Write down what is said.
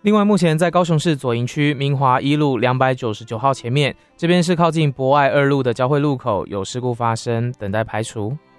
另外，目前在高雄市左营区明华一路299号前面，这边是靠近博爱2路的交汇路口，有事故发生，等待排除。